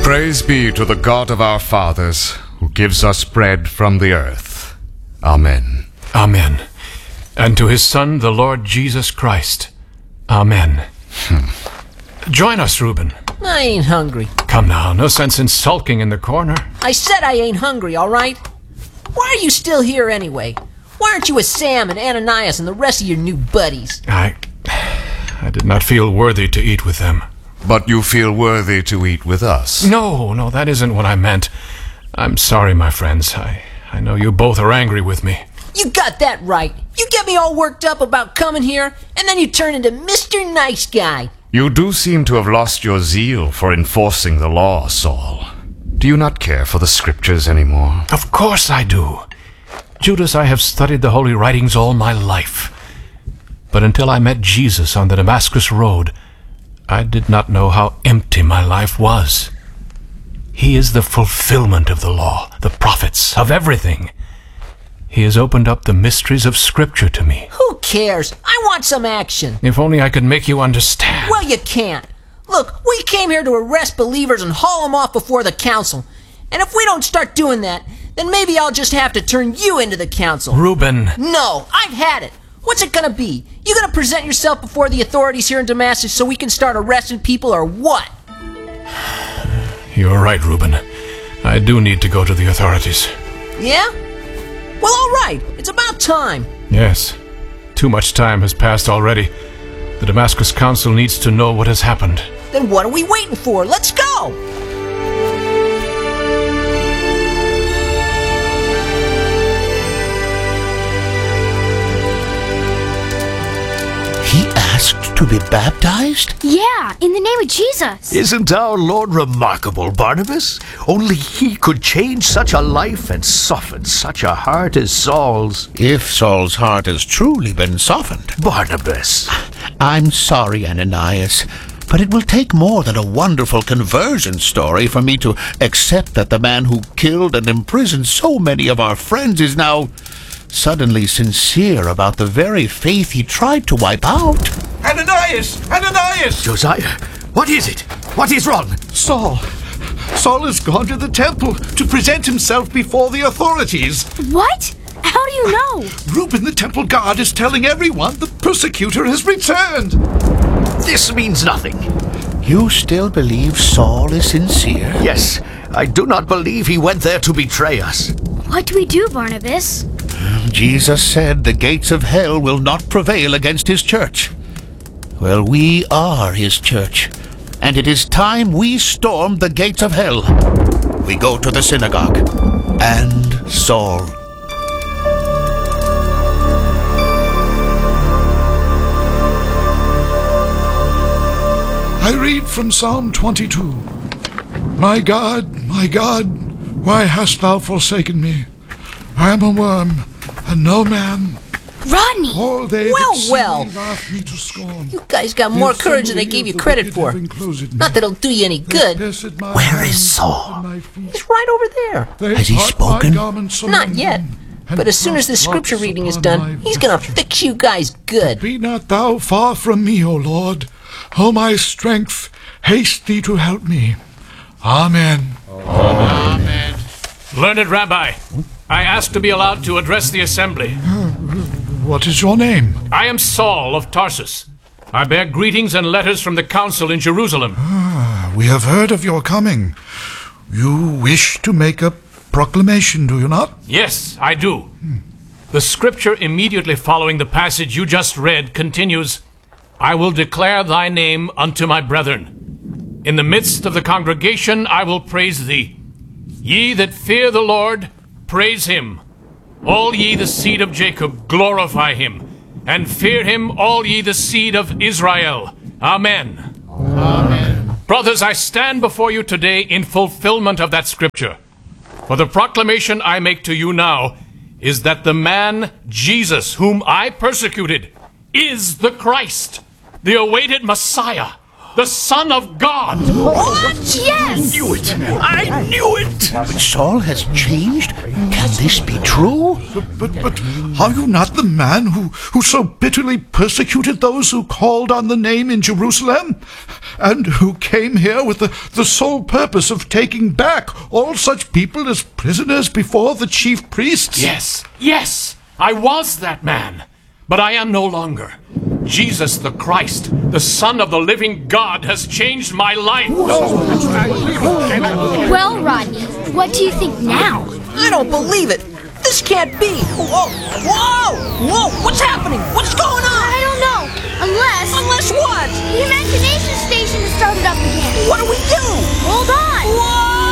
Praise be to the God of our fathers, who gives us bread from the earth. Amen. Amen. And to his Son, the Lord Jesus Christ. Amen. Join us, Reuben. I ain't hungry. Come now, no sense in sulking in the corner. I said I ain't hungry, all right? Why are you still here anyway? Why aren't you with Sam and Ananias and the rest of your new buddies? I did not feel worthy to eat with them. But you feel worthy to eat with us. No, that isn't what I meant. I'm sorry, my friends. I know you both are angry with me. You got that right. You get me all worked up about coming here, and then you turn into Mr. Nice Guy. You do seem to have lost your zeal for enforcing the law, Saul. Do you not care for the scriptures anymore? Of course I do. Judas, I have studied the Holy Writings all my life. But until I met Jesus on the Damascus Road, I did not know how empty my life was. He is the fulfillment of the law, the prophets, of everything. He has opened up the mysteries of Scripture to me. Who cares? I want some action. If only I could make you understand. Well, you can't. Look, we came here to arrest believers and haul them off before the council. And if we don't start doing that, then maybe I'll just have to turn you into the council. Reuben. No, I've had it. What's it gonna be? You gonna present yourself before the authorities here in Damascus so we can start arresting people, or what? You're right, Reuben. I do need to go to the authorities. Yeah? Well, all right. It's about time. Yes. Too much time has passed already. The Damascus Council needs to know what has happened. Then what are we waiting for? Let's go! He asked to be baptized? Yeah, in the name of Jesus. Isn't our Lord remarkable, Barnabas? Only he could change such a life and soften such a heart as Saul's. If Saul's heart has truly been softened. Barnabas. I'm sorry, Ananias, but it will take more than a wonderful conversion story for me to accept that the man who killed and imprisoned so many of our friends is now suddenly sincere about the very faith he tried to wipe out. Ananias! Ananias! Josiah, what is it? What is wrong? Saul has gone to the temple to present himself before the authorities. What? How do you know? Reuben, the temple guard, is telling everyone the persecutor has returned. This means nothing. You still believe Saul is sincere? Yes, I do not believe he went there to betray us. What do we do, Barnabas? Jesus said the gates of hell will not prevail against his church. Well, we are his church, and it is time we storm the gates of hell. We go to the synagogue, and Saul. I read from Psalm 22. My God, why hast thou forsaken me? I am a worm, and no man. Rodney! All they Well, that see well. me laugh me to scorn. You guys got more courage than they gave you credit for. Not that it'll do you any good. Where is Saul? He's right over there. Has he spoken? Not yet. But as soon as this scripture reading is done, he's gonna fix you guys good. Be not thou far from me, O Lord. O my strength, haste thee to help me. Amen. Amen. Learned Rabbi, I ask to be allowed to address the assembly. What is your name? I am Saul of Tarsus. I bear greetings and letters from the council in Jerusalem. We have heard of your coming. You wish to make a proclamation, do you not? Yes, I do. The scripture immediately following the passage you just read continues, I will declare thy name unto my brethren. In the midst of the congregation I will praise thee. Ye that fear the Lord, praise him. All ye the seed of Jacob, glorify him. And fear him, all ye the seed of Israel. Amen. Amen. Brothers, I stand before you today in fulfillment of that scripture. For the proclamation I make to you now is that the man, Jesus, whom I persecuted, is the Christ, the awaited Messiah. the Son of God. Yes! Knew it! I knew it! But Saul has changed? Can this be true? But are you not the man who so bitterly persecuted those who called on the name in Jerusalem? And who came here with the sole purpose of taking back all such people as prisoners before the chief priests? Yes, I was that man. But I am no longer. Jesus the Christ, the Son of the living God, has changed my life. Well, Rodney, what do you think now? I don't believe it. This can't be. Whoa! What's happening? What's going on? I don't know. Unless Unless what? the imagination station has started up again. What do we do? Hold